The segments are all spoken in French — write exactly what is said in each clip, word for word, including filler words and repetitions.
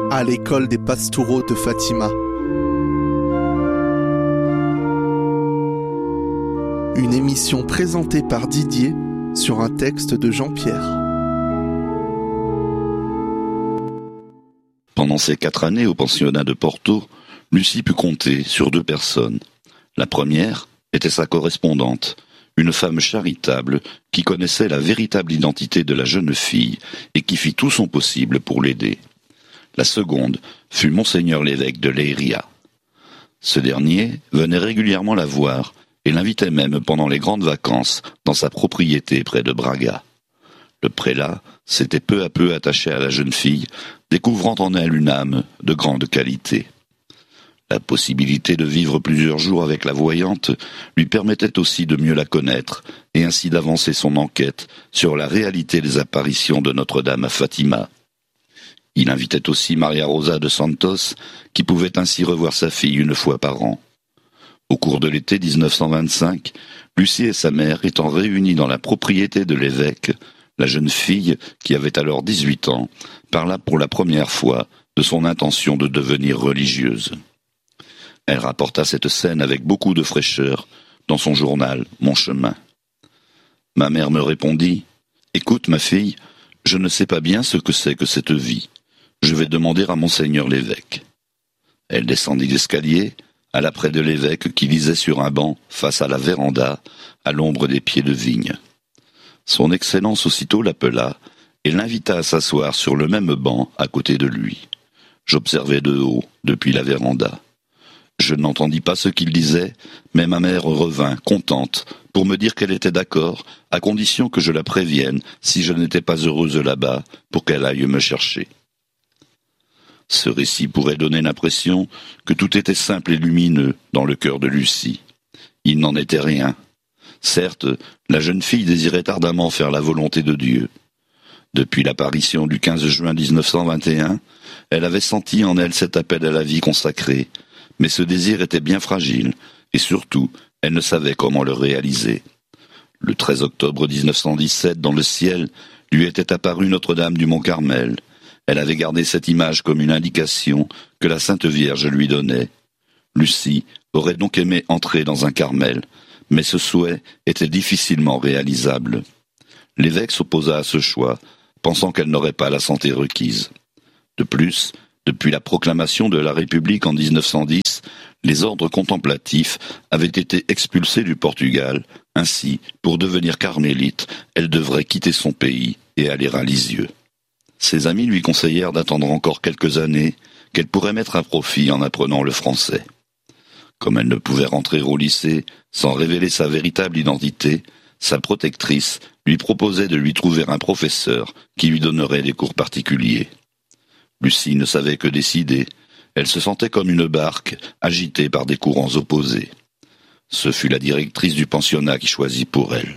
à l'école des Pastoureaux de Fatima. Une émission présentée par Didier sur un texte de Jean-Pierre. Pendant ces quatre années au pensionnat de Porto, Lucie put compter sur deux personnes. La première était sa correspondante, une femme charitable qui connaissait la véritable identité de la jeune fille et qui fit tout son possible pour l'aider. La seconde fut Monseigneur l'évêque de Leiria. Ce dernier venait régulièrement la voir et l'invitait même pendant les grandes vacances dans sa propriété près de Braga. Le prélat s'était peu à peu attaché à la jeune fille, découvrant en elle une âme de grande qualité. La possibilité de vivre plusieurs jours avec la voyante lui permettait aussi de mieux la connaître et ainsi d'avancer son enquête sur la réalité des apparitions de Notre-Dame à Fatima. Il invitait aussi Maria Rosa de Santos, qui pouvait ainsi revoir sa fille une fois par an. Au cours de l'été dix-neuf cent vingt-cinq, Lucie et sa mère étant réunies dans la propriété de l'évêque, la jeune fille, qui avait alors dix-huit ans, parla pour la première fois de son intention de devenir religieuse. Elle rapporta cette scène avec beaucoup de fraîcheur dans son journal « Mon chemin ». Ma mère me répondit « Écoute, ma fille, je ne sais pas bien ce que c'est que cette vie. Je vais demander à Monseigneur l'évêque. » Elle descendit l'escalier, alla près de l'évêque qui lisait sur un banc face à la véranda, à l'ombre des pieds de vigne. Son Excellence aussitôt l'appela et l'invita à s'asseoir sur le même banc à côté de lui. J'observais de haut, depuis la véranda. Je n'entendis pas ce qu'il disait, mais ma mère revint, contente, pour me dire qu'elle était d'accord, à condition que je la prévienne si je n'étais pas heureuse là-bas, pour qu'elle aille me chercher. Ce récit pourrait donner l'impression que tout était simple et lumineux dans le cœur de Lucie. Il n'en était rien. Certes, la jeune fille désirait ardemment faire la volonté de Dieu. Depuis l'apparition du quinze juin dix-neuf cent vingt et un, elle avait senti en elle cet appel à la vie consacrée, mais ce désir était bien fragile, et surtout, elle ne savait comment le réaliser. Le treize octobre dix-neuf cent dix-sept, dans le ciel, lui était apparue Notre-Dame du Mont-Carmel. Elle avait gardé cette image comme une indication que la Sainte Vierge lui donnait. Lucie aurait donc aimé entrer dans un Carmel, mais ce souhait était difficilement réalisable. L'évêque s'opposa à ce choix, pensant qu'elle n'aurait pas la santé requise. De plus, depuis la proclamation de la République en dix-neuf cent dix, les ordres contemplatifs avaient été expulsés du Portugal. Ainsi, pour devenir carmélite, elle devrait quitter son pays et aller à Lisieux. Ses amis lui conseillèrent d'attendre encore quelques années, qu'elle pourrait mettre à profit en apprenant le français. Comme elle ne pouvait rentrer au lycée sans révéler sa véritable identité, sa protectrice lui proposait de lui trouver un professeur qui lui donnerait des cours particuliers. Lucie ne savait que décider. Elle se sentait comme une barque agitée par des courants opposés. Ce fut la directrice du pensionnat qui choisit pour elle.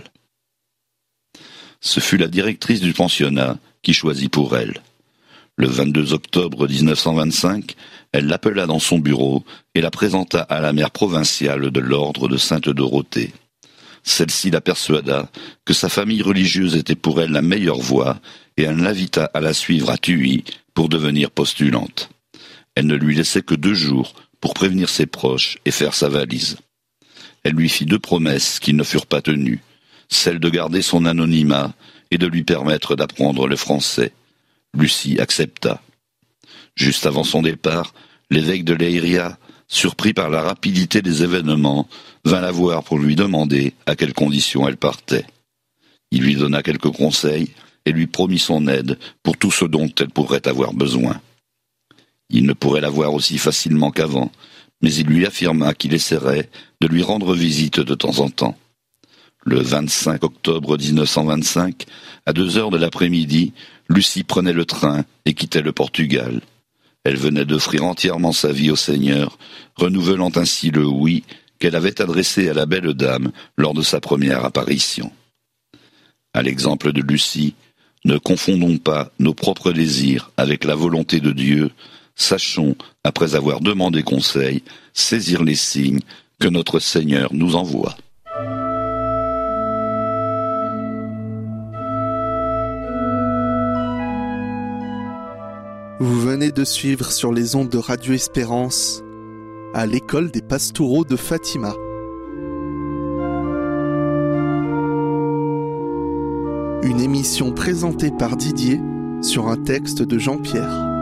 Ce fut la directrice du pensionnat qui choisit pour elle. Le vingt-deux octobre dix-neuf cent vingt-cinq, elle l'appela dans son bureau et la présenta à la mère provinciale de l'ordre de Sainte-Dorothée. Celle-ci la persuada que sa famille religieuse était pour elle la meilleure voie et elle l'invita à la suivre à Tuy pour devenir postulante. Elle ne lui laissait que deux jours pour prévenir ses proches et faire sa valise. Elle lui fit deux promesses qui ne furent pas tenues, celle de garder son anonymat et de lui permettre d'apprendre le français. Lucie accepta. Juste avant son départ, l'évêque de Leiria, surpris par la rapidité des événements, vint la voir pour lui demander à quelles conditions elle partait. Il lui donna quelques conseils et lui promit son aide pour tout ce dont elle pourrait avoir besoin. Il ne pourrait la voir aussi facilement qu'avant, mais il lui affirma qu'il essaierait de lui rendre visite de temps en temps. Le vingt-cinq octobre dix-neuf cent vingt-cinq, à deux heures de l'après-midi, Lucie prenait le train et quittait le Portugal. Elle venait d'offrir entièrement sa vie au Seigneur, renouvelant ainsi le oui qu'elle avait adressé à la belle dame lors de sa première apparition. À l'exemple de Lucie, ne confondons pas nos propres désirs avec la volonté de Dieu. Sachons, après avoir demandé conseil, saisir les signes que notre Seigneur nous envoie. Vous venez de suivre sur les ondes de Radio Espérance à l'école des Pastoureaux de Fatima. Une émission présentée par Didier sur un texte de Jean-Pierre.